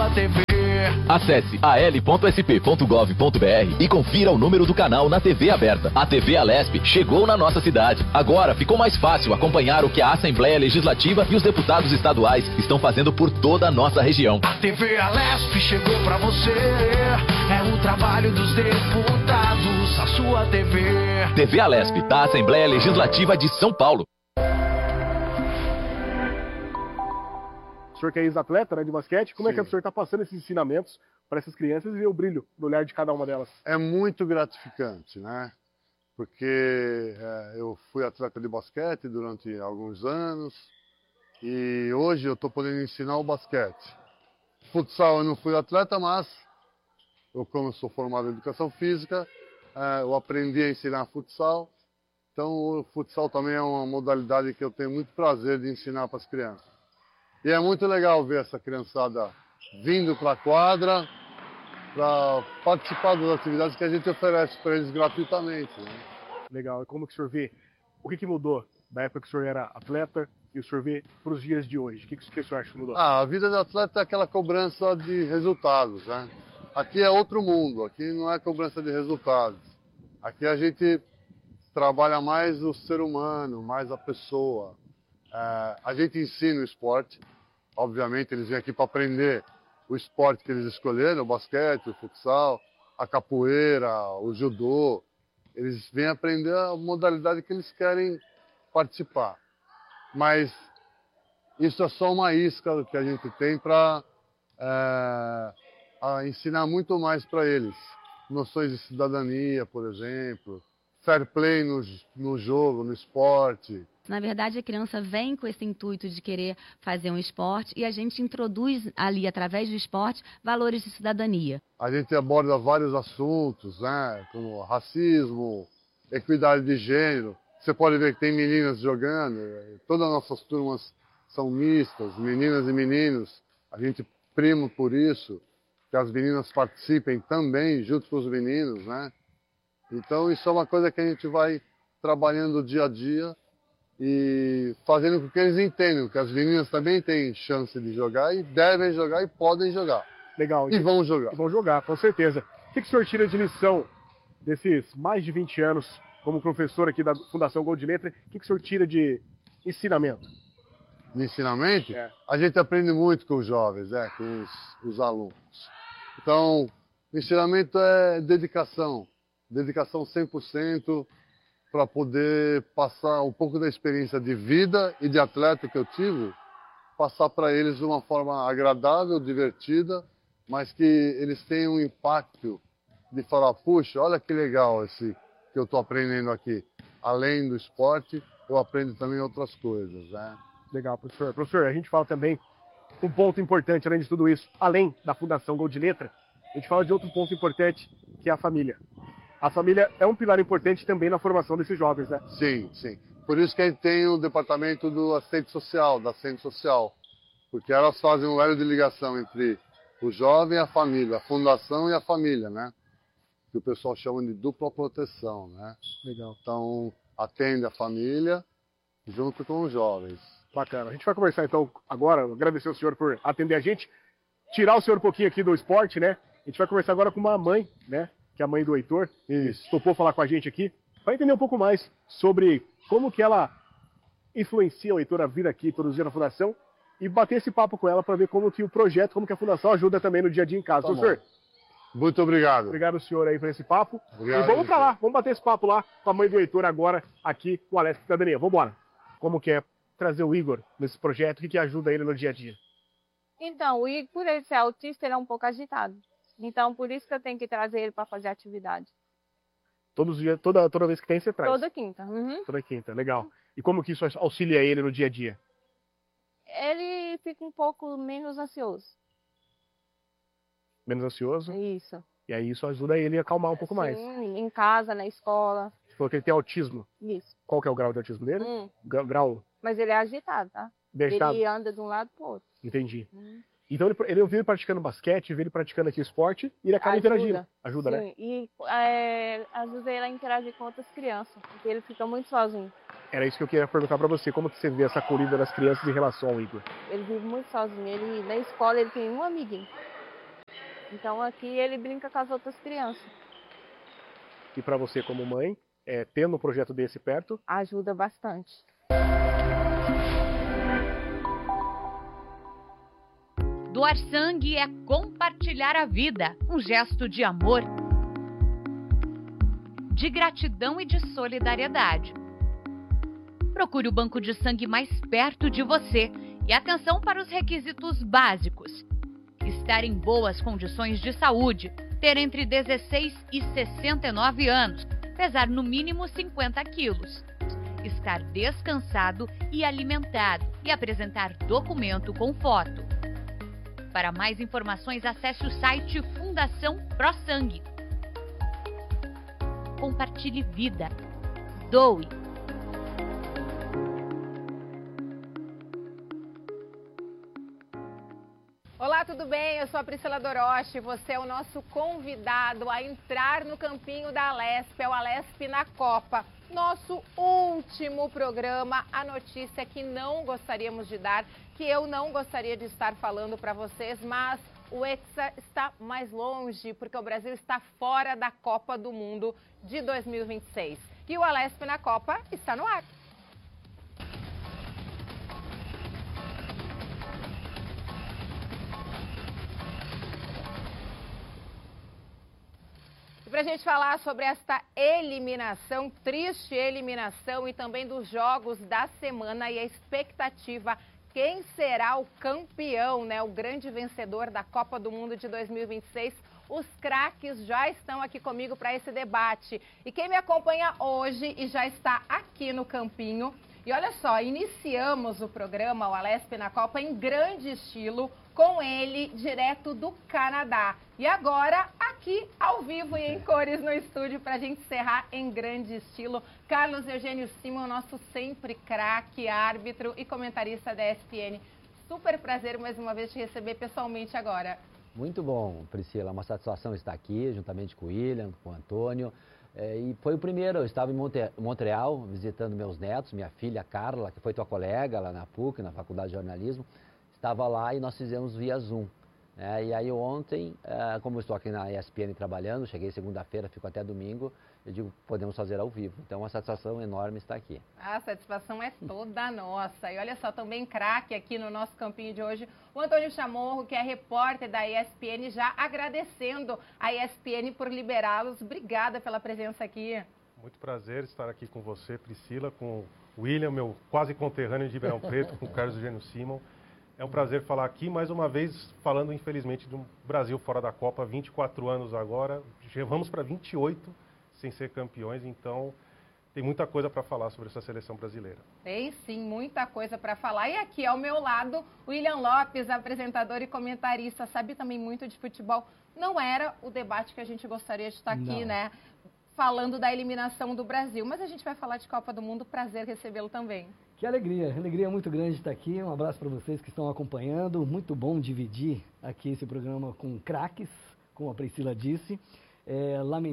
sua TV. Acesse al.sp.gov.br e confira o número do canal na TV aberta. A TV Alesp chegou na nossa cidade. Agora ficou mais fácil acompanhar o que a Assembleia Legislativa e os deputados estaduais estão fazendo por toda a nossa região. A TV Alesp chegou pra você. É o trabalho dos deputados, a sua TV. TV Alesp, da Assembleia Legislativa de São Paulo. O senhor que é ex-atleta, né, de basquete, como é que o senhor está passando esses ensinamentos para essas crianças e ver o brilho no olhar de cada uma delas? É muito gratificante, né? Porque eu fui atleta de basquete durante alguns anos e hoje eu estou podendo ensinar o basquete. Futsal eu não fui atleta, mas como eu sou formado em educação física, eu aprendi a ensinar futsal. Então o futsal também é uma modalidade que eu tenho muito prazer de ensinar para as crianças. E é muito legal ver essa criançada vindo para a quadra para participar das atividades que a gente oferece para eles gratuitamente. Né? Legal. E como que o senhor vê? O que mudou da época que o senhor era atleta e o senhor vê para os dias de hoje? O que o senhor acha que mudou? A vida de atleta é aquela cobrança de resultados. Né? Aqui é outro mundo, aqui não é cobrança de resultados. Aqui a gente trabalha mais o ser humano, mais a pessoa. A gente ensina o esporte. Obviamente, eles vêm aqui para aprender o esporte que eles escolheram, o basquete, o futsal, a capoeira, o judô. Eles vêm aprender a modalidade que eles querem participar. Mas isso é só uma isca do que a gente tem para ensinar muito mais para eles. Noções de cidadania, por exemplo, fair play no jogo, no esporte. Na verdade, a criança vem com esse intuito de querer fazer um esporte e a gente introduz ali, através do esporte, valores de cidadania. A gente aborda vários assuntos, né, como racismo, equidade de gênero. Você pode ver que tem meninas jogando, todas as nossas turmas são mistas, meninas e meninos. A gente prima por isso, que as meninas participem também, junto com os meninos, né? Então isso é uma coisa que a gente vai trabalhando dia a dia, e fazendo com que eles entendam que as meninas também têm chance de jogar e devem jogar e podem jogar. Legal. E vão jogar. E vão jogar, com certeza. O que o senhor tira de lição desses mais de 20 anos como professor aqui da Fundação Gol de Letra? O que o senhor tira de ensinamento? De ensinamento? A gente aprende muito com os jovens, com os alunos. Então, o ensinamento é dedicação. Dedicação 100%. Para poder passar um pouco da experiência de vida e de atleta que eu tive, passar para eles de uma forma agradável, divertida, mas que eles tenham um impacto de falar, puxa, olha que legal esse que eu estou aprendendo aqui. Além do esporte, eu aprendo também outras coisas. Né? Legal, professor. Professor, a gente fala também um ponto importante, além de tudo isso, além da Fundação Gol de Letra, a gente fala de outro ponto importante, que é a família. A família é um pilar importante também na formação desses jovens, né? Sim, sim. Por isso que a gente tem o departamento do assistente social, da assistente social. Porque elas fazem um elo de ligação entre o jovem e a família, a fundação e a família, né? Que o pessoal chama de dupla proteção, né? Legal. Então, atende a família junto com os jovens. Bacana. A gente vai conversar então agora, agradecer ao senhor por atender a gente, tirar o senhor um pouquinho aqui do esporte, né? A gente vai conversar agora com uma mãe, né? Que é a mãe do Heitor, topou falar com a gente aqui, para entender um pouco mais sobre como que ela influencia o Heitor a vir aqui todos os dias na Fundação e bater esse papo com ela para ver como que o projeto, como que a Fundação ajuda também no dia a dia em casa. Professor, muito obrigado. Obrigado, senhor, aí, por esse papo. Obrigado, e vamos para lá, vamos bater esse papo lá com a mãe do Heitor agora, aqui com o Alesp Cidadania. Vamos embora. Como que é trazer o Igor nesse projeto, o que ajuda ele no dia a dia? Então, o Igor, por ele ser autista, ele é um pouco agitado. Então, por isso que eu tenho que trazer ele para fazer atividade. Todos os dias, toda vez que tem, você traz? Toda quinta. Uhum. Toda quinta, legal. E como que isso auxilia ele no dia a dia? Ele fica um pouco menos ansioso. Menos ansioso? Isso. E aí isso ajuda ele a acalmar um pouco mais. Sim, em casa, na escola. Você falou que ele tem autismo. Isso. Qual que é o grau de autismo dele? Grau? Mas ele é agitado, tá? Agitado? Ele anda de um lado pro outro. Entendi. Então ele ouviu ele praticando basquete, viu ele praticando aqui esporte e ele acaba interagindo. Ajuda, sim, né? E ajuda ele a interagir com outras crianças, porque ele fica muito sozinho. Era isso que eu queria perguntar pra você. Como que você vê essa acolhida das crianças em relação ao Igor? Ele vive muito sozinho. Ele, na escola ele tem um amiguinho. Então aqui ele brinca com as outras crianças. E para você como mãe, tendo um projeto desse perto, Ajuda bastante. Doar sangue é compartilhar a vida, um gesto de amor, de gratidão e de solidariedade. Procure o banco de sangue mais perto de você e atenção para os requisitos básicos. Estar em boas condições de saúde, ter entre 16 e 69 anos, pesar no mínimo 50 quilos, estar descansado e alimentado e apresentar documento com foto. Para mais informações, acesse o site Fundação Pro Sangue. Compartilhe vida. Doe. Olá, tudo bem? Eu sou a Priscila Doroche. Você é o nosso convidado a entrar no campinho da Alesp, é o Alesp na Copa. Nosso último programa, a notícia que não gostaríamos de dar, que eu não gostaria de estar falando para vocês, mas o Hexa está mais longe, porque o Brasil está fora da Copa do Mundo de 2026. E o Alesp na Copa está no ar. Para a gente falar sobre esta eliminação, triste eliminação, e também dos jogos da semana e a expectativa, quem será o campeão, né? O grande vencedor da Copa do Mundo de 2026. Os craques já estão aqui comigo para esse debate. E quem me acompanha hoje e já está aqui no campinho. E olha só, iniciamos o programa, o Alesp na Copa, em grande estilo, com ele, direto do Canadá. E agora, aqui, ao vivo e em cores no estúdio, para a gente encerrar em grande estilo, Carlos Eugênio Simon, nosso sempre craque, árbitro e comentarista da ESPN. Super prazer, mais uma vez, te receber pessoalmente agora. Muito bom, Priscila. Uma satisfação estar aqui, juntamente com o William, com o Antônio. E foi o primeiro, eu estava em Montreal, visitando meus netos, minha filha Carla, que foi tua colega lá na PUC, na Faculdade de Jornalismo. Estava lá e nós fizemos via Zoom. E aí ontem, como eu estou aqui na ESPN trabalhando, cheguei segunda-feira, fico até domingo, eu digo, podemos fazer ao vivo. Então, uma satisfação enorme estar aqui. A satisfação é toda nossa. E olha só, também craque aqui no nosso campinho de hoje, o Antônio Chamorro, que é repórter da ESPN, já agradecendo a ESPN por liberá-los. Obrigada pela presença aqui. Muito prazer estar aqui com você, Priscila, com o William, meu quase conterrâneo de Ribeirão Preto, com o Carlos Eugênio Simon. É um prazer falar aqui, mais uma vez, falando, infelizmente, do Brasil fora da Copa, 24 anos agora, vamos para 28 sem ser campeões, então tem muita coisa para falar sobre essa seleção brasileira. Tem sim, muita coisa para falar. E aqui ao meu lado, William Lopes, apresentador e comentarista, sabe também muito de futebol. Não era o debate que a gente gostaria de estar aqui, né? Falando da eliminação do Brasil, mas a gente vai falar de Copa do Mundo, prazer recebê-lo também. Que alegria muito grande estar aqui, um abraço para vocês que estão acompanhando, muito bom dividir aqui esse programa com craques, como a Priscila disse,